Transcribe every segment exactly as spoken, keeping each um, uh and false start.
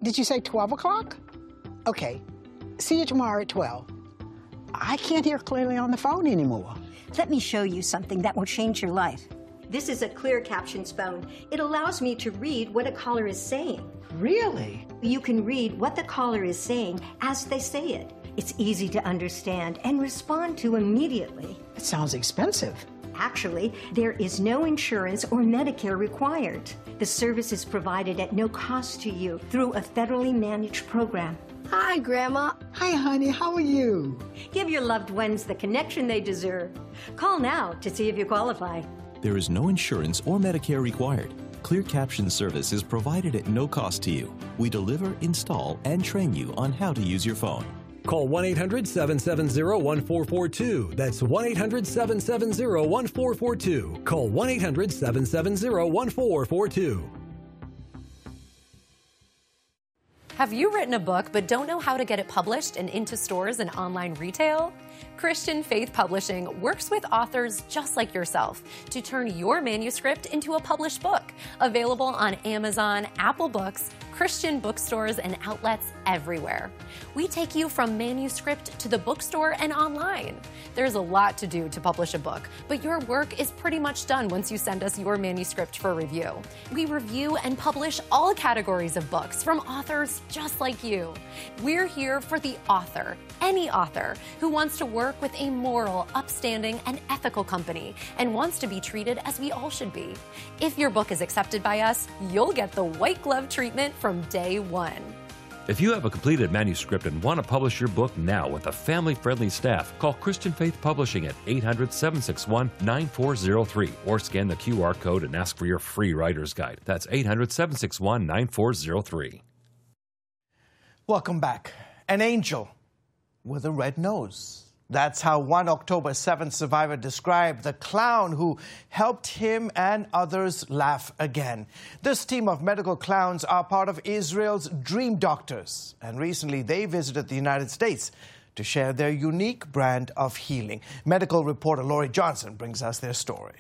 Did you say twelve o'clock? Okay. See you tomorrow at twelve. I can't hear clearly on the phone anymore. Let me show you something that will change your life. This is a clear captions phone. It allows me to read what a caller is saying. Really? You can read what the caller is saying as they say it. It's easy to understand and respond to immediately. It sounds expensive. Actually, there is no insurance or Medicare required. The service is provided at no cost to you through a federally managed program. Hi, Grandma. Hi, honey. How are you? Give your loved ones the connection they deserve. Call now to see if you qualify. There is no insurance or Medicare required. Clear Caption service is provided at no cost to you. We deliver, install, and train you on how to use your phone. Call one eight hundred, seven seven zero, one four four two. That's one eight hundred, seven seven zero, one four four two. Call one eight hundred, seven seven zero, one four four two. Have you written a book but don't know how to get it published and into stores and online retail? Christian Faith Publishing works with authors just like yourself to turn your manuscript into a published book, available on Amazon, Apple Books, Christian bookstores, and outlets everywhere. We take you from manuscript to the bookstore and online. There's a lot to do to publish a book, but your work is pretty much done once you send us your manuscript for review. We review and publish all categories of books from authors just like you. We're here for the author, any author, who wants to work with a moral, upstanding, and ethical company and wants to be treated as we all should be. If your book is accepted by us, you'll get the white glove treatment from day one. If you have a completed manuscript and want to publish your book now with a family-friendly staff, call Christian Faith Publishing at eight hundred, seven six one, nine four zero three or scan the Q R code and ask for your free writer's guide. That's eight hundred, seven six one, nine four zero three. Welcome back. An angel with a red nose. That's how one October seventh survivor described the clown who helped him and others laugh again. This team of medical clowns are part of Israel's Dream Doctors, and recently they visited the United States to share their unique brand of healing. Medical reporter Lori Johnson brings us their story.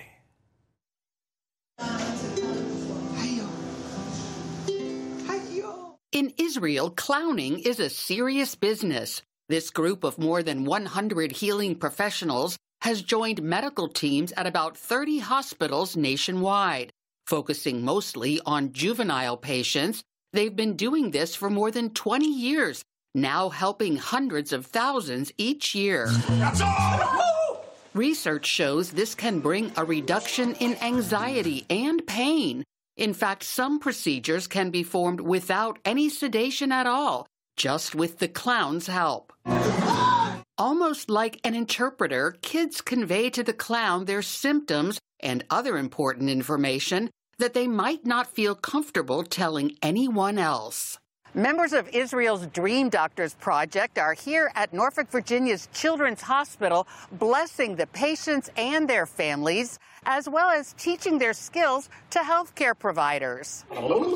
In Israel, clowning is a serious business. This group of more than one hundred healing professionals has joined medical teams at about thirty hospitals nationwide. Focusing mostly on juvenile patients, they've been doing this for more than twenty years, now helping hundreds of thousands each year. Research shows this can bring a reduction in anxiety and pain. In fact, some procedures can be performed without any sedation at all, just with the clown's help. Almost like an interpreter, kids convey to the clown their symptoms and other important information that they might not feel comfortable telling anyone else. Members of Israel's Dream Doctors Project are here at Norfolk, Virginia's Children's Hospital, blessing the patients and their families, as well as teaching their skills to healthcare providers.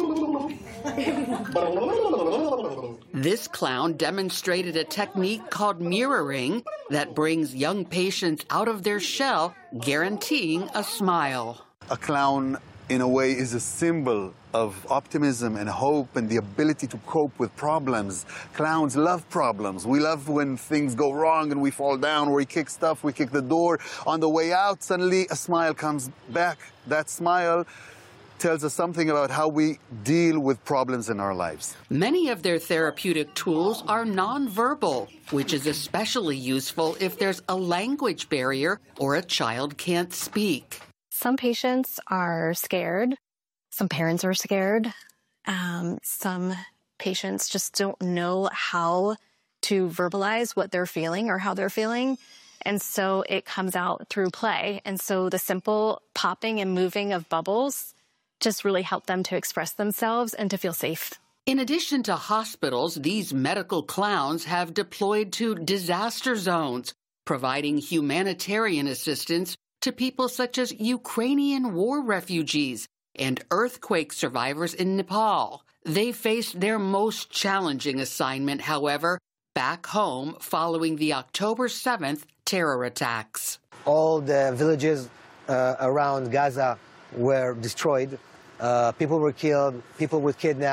This clown demonstrated a technique called mirroring that brings young patients out of their shell, guaranteeing a smile. A clown, in a way, is a symbol of optimism and hope and the ability to cope with problems. Clowns love problems. We love when things go wrong and we fall down, or we kick stuff, we kick the door. On the way out, suddenly a smile comes back. That smile tells us something about how we deal with problems in our lives. Many of their therapeutic tools are nonverbal, which is especially useful if there's a language barrier or a child can't speak. Some patients are scared. Some parents are scared. Um, some patients just don't know how to verbalize what they're feeling or how they're feeling. And so it comes out through play. And so the simple popping and moving of bubbles just really help them to express themselves and to feel safe. In addition to hospitals, these medical clowns have deployed to disaster zones, providing humanitarian assistance to people such as Ukrainian war refugees and earthquake survivors in Nepal. They faced their most challenging assignment, however, back home following the October seventh terror attacks. All the villages uh, around Gaza were destroyed. Uh, people were killed, people were kidnapped,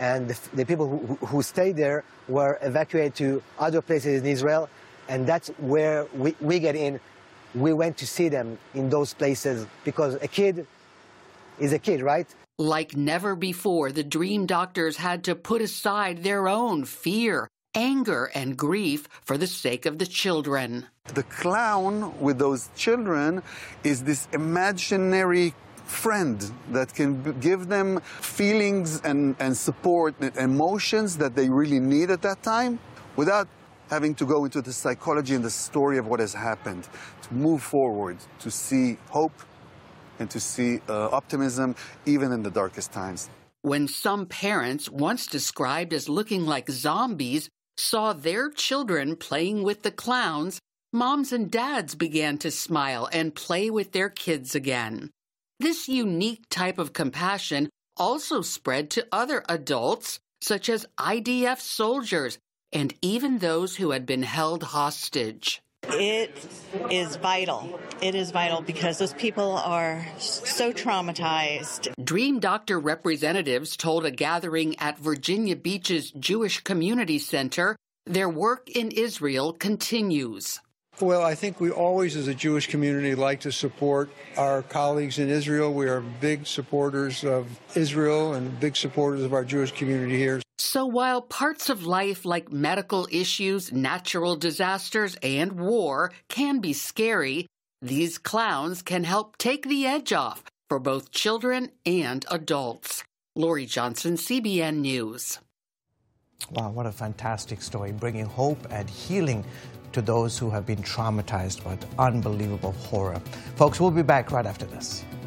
and the, the people who, who stayed there were evacuated to other places in Israel, and that's where we, we get in. We went to see them in those places because a kid is a kid, right? Like never before, the Dream Doctors had to put aside their own fear, anger, and grief for the sake of the children. The clown with those children is this imaginary friend that can give them feelings and, and support and emotions that they really need at that time without having to go into the psychology and the story of what has happened, to move forward, to see hope and to see uh, optimism even in the darkest times. When some parents, once described as looking like zombies, saw their children playing with the clowns, moms and dads began to smile and play with their kids again. This unique type of compassion also spread to other adults, such as I D F soldiers and even those who had been held hostage. It is vital. It is vital because those people are so traumatized. Dream Doctor representatives told a gathering at Virginia Beach's Jewish Community Center their work in Israel continues. Well, I think we always, as a Jewish community, like to support our colleagues in Israel. We are big supporters of Israel and big supporters of our Jewish community here. So while parts of life like medical issues, natural disasters, and war can be scary, these clowns can help take the edge off for both children and adults. Lori Johnson, C B N News. Wow, what a fantastic story, bringing hope and healing to those who have been traumatized by the unbelievable horror. Folks, we'll be back right after this.